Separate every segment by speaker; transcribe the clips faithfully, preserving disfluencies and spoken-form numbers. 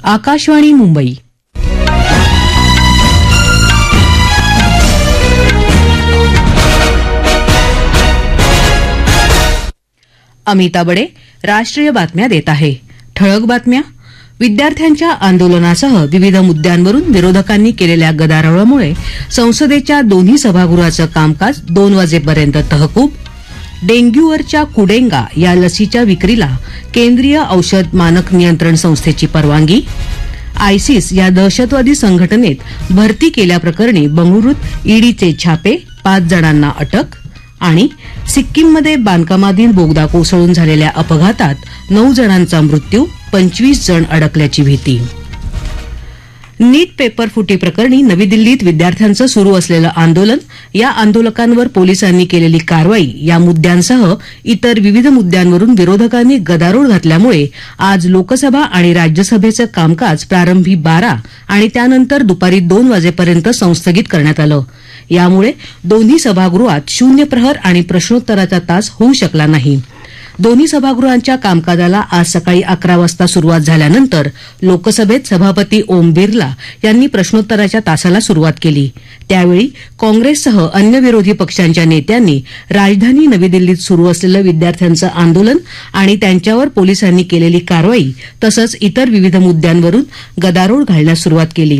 Speaker 1: आकाशवाणी मुंबई. अमिता बडे राष्ट्रीय बातम्या देत आहे. ठळक बातम्या. विद्यार्थ्यांच्या आंदोलनासह विविध मुद्द्यांवरून विरोधकांनी केलेल्या गदारोळामुळे संसदेच्या दोन्ही सभागृहाचं कामकाज दोन वाजेपर्यंत तहकूब. डेंग्यूवरच्या कुडेंगा या लसीच्या विक्रीला केंद्रीय औषध मानक नियंत्रण संस्थेची परवानगी. आयसिस या दहशतवादी संघटनेत भरती केल्याप्रकरणी बंगळुरूत ईडीचे छापे, पाच जणांना अटक. आणि सिक्कीममध्ये बांधकामाधीन बोगदा कोसळून झालेल्या अपघातात नऊ जणांचा मृत्यू, पंचवीस जण अडकल्याची भीती. नीट पेपर फुटी प्रकरणी नवी दिल्लीत विद्यार्थ्यांचं सुरू असलेलं आंदोलन, या आंदोलकांवर पोलिसांनी केलेली कारवाई या मुद्द्यांसह इतर विविध मुद्द्यांवरून विरोधकांनी गदारोळ घातल्यामुळे आज लोकसभा आणि राज्यसभेचं कामकाज प्रारंभी बारा आणि त्यानंतर दुपारी दोन वाजेपर्यंत संस्थगित करण्यात आलं. यामुळे दोन्ही सभागृहात शून्य प्रहर आणि प्रश्नोत्तराचा तास होऊ शकला नाही. दोन्ही सभागृहांच्या कामकाजाला आज सकाळी अकरा वाजता सुरुवात झाल्यानंतर लोकसभेत सभापती ओम बिर्ला यांनी प्रश्नोत्तराच्या तासाला सुरुवात केली. त्यावेळी काँग्रेससह अन्य विरोधी पक्षांच्या नेत्यांनी राजधानी नवी दिल्लीत सुरू असलेलं विद्यार्थ्यांचं आंदोलन आणि त्यांच्यावर पोलिसांनी केलेली कारवाई तसंच इतर विविध मुद्द्यांवरून गदारोळ घालण्यास सुरुवात केली.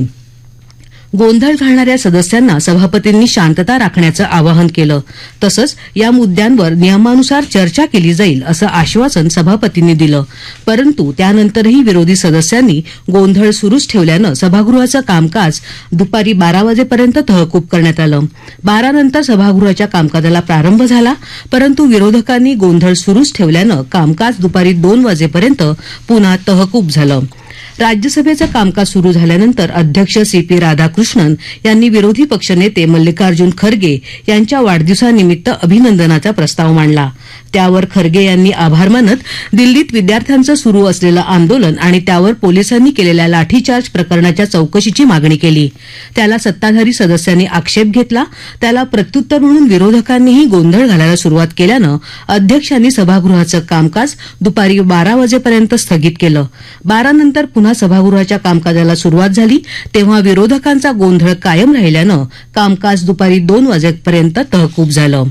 Speaker 1: गोंधळ घालणाऱ्या सदस्यांना सभापतींनी शांतता राखण्याचं आवाहन केलं. तसंच या मुद्द्यांवर नियमानुसार चर्चा केली जाईल असं आश्वासन सभापतींनी दिलं. परंतु त्यानंतरही विरोधी सदस्यांनी गोंधळ सुरूच ठेवल्यानं सभागृहाचं कामकाज दुपारी बारा वाजेपर्यंत तहकूब करण्यात आलं. बारा नंतर सभागृहाच्या कामकाजाला प्रारंभ झाला, परंतु विरोधकांनी गोंधळ सुरूच ठेवल्यानं कामकाज दुपारी दोन वाजेपर्यंत पुन्हा तहकूब झालं. राज्यसभेचं कामकाज सुरू झाल्यानंतर अध्यक्ष सी पी राधाकृष्णन यांनी विरोधी पक्षनेते मल्लिकार्जुन खरगे यांच्या वाढदिवसानिमित्त अभिनंदनाचा प्रस्ताव मांडला. त्यावर खरगे यांनी आभार मानत दिल्लीत विद्यार्थ्यांचं सुरू असलेलं आंदोलन आणि त्यावर पोलिसांनी केलेल्या लाठीचार्ज प्रकरणाच्या चौकशीची मागणी केली. त्याला सत्ताधारी सदस्यांनी आक्षेप घेतला. त्याला प्रत्युत्तर म्हणून विरोधकांनीही गोंधळ घालायला सुरुवात केल्यानं अध्यक्षांनी सभागृहाचं कामकाज दुपारी बारा वाजेपर्यंत स्थगित केलं. बारा नंतर पुन्हा सभागृहाच्या कामकाजाला सुरुवात झाली तेव्हा विरोधकांचा गोंधळ कायम राहिल्यानं कामकाज दुपारी दोन वाजेपर्यंत तहकूब झालं.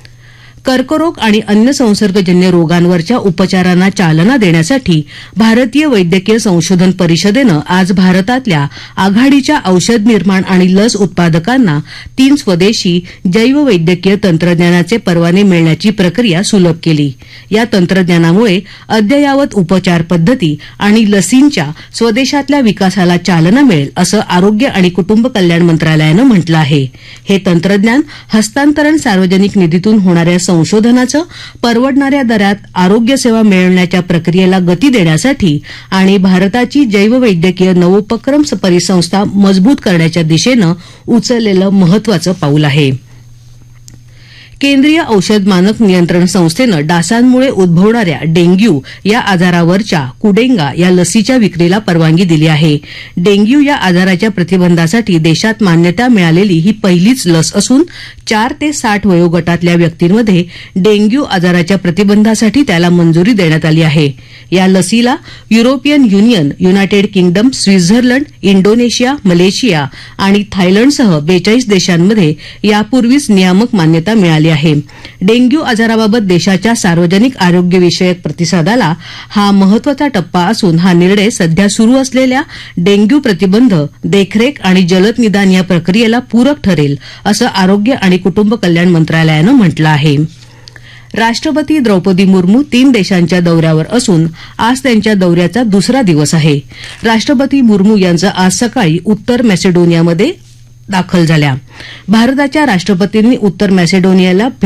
Speaker 1: कर्करोग आणि अन्य संसर्गजन्य रोगांवरच्या उपचारांना चालना देण्यासाठी भारतीय वैद्यकीय संशोधन परिषदेनं आज भारतातल्या आघाडीच्या औषध निर्माण आणि लस उत्पादकांना तीन स्वदेशी जैववैद्यकीय तंत्रज्ञानाचे परवाने मिळण्याची प्रक्रिया सुलभ केली. या तंत्रज्ञानामुळे अद्ययावत उपचार पद्धती आणि लसींच्या स्वदेशातल्या विकासाला चालना मिळेल असं आरोग्य आणि कुटुंब कल्याण मंत्रालयानं म्हटलं आहे. हे तंत्रज्ञान हस्तांतरण सार्वजनिक निधीतून होणाऱ्या संशोधनाचं परवडणाऱ्या दरात आरोग्य सेवा मिळवण्याच्या प्रक्रियेला गती देण्यासाठी आणि भारताची जैववैद्यकीय नवोपक्रम परिसंस्था मजबूत करण्याच्या दिशेनं उचललेलं महत्वाचं पाऊल आहे. केंद्रीय औषध मानक नियंत्रण संस्थेनं डासांमुळे उद्भवणाऱ्या डेंग्यू या आजारावरच्या कुडेंगा या लसीच्या विक्रीला परवानगी दिली आहे. डेंग्यू या आजाराच्या प्रतिबंधासाठी देशात मान्यता मिळालेली ही पहिलीच लस असून चार ते साठ वयोगटातल्या व्यक्तींमध्ये डेंग्यू आजाराच्या प्रतिबंधासाठी त्याला मंजुरी देण्यात आली आहे. या लसीला European union, United kingdom, Switzerland, Indonesia, Malaysia आणि थायलंडसह बेचाळीस देशांमध्ये यापूर्वीच नियामक मान्यता मिळाली आहे. डेंग्यू आजाराबाबत देशाच्या सार्वजनिक आरोग्यविषयक प्रतिसादाला हा महत्वाचा टप्पा असून हा निर्णय सध्या सुरू असलेल्या डेंग्यू प्रतिबंध, देखरेख आणि जलद निदान या प्रक्रियेला पूरक ठरेल असं आरोग्य आणि कुटुंब कल्याण मंत्रालयानं म्हटलं आहे. राष्ट्रपती द्रौपदी मुर्मू तीन देशांच्या दौऱ्यावर असून आज त्यांच्या दौऱ्याचा दुसरा दिवस आहे. राष्ट्रपती मुर्मू यांचं आज सकाळी उत्तर मॅसेडोनियामध्ये दाखल झाल्या. भारताच्या राष्ट्रपतींनी उत्तर मॅसेडोनियाला